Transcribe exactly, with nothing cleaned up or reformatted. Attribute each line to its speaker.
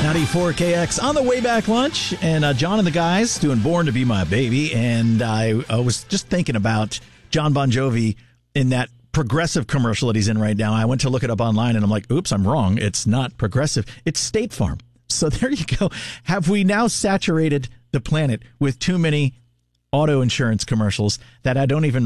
Speaker 1: ninety-four K X on the way back lunch, and uh, John and the guys doing Born to Be My Baby, and I, I was just thinking about John Bon Jovi in that Progressive commercial that he's in right now. I went to look it up online, and I'm like, oops, I'm wrong. It's not Progressive. It's State Farm. So there you go. Have we now saturated the planet with too many auto insurance commercials that I don't even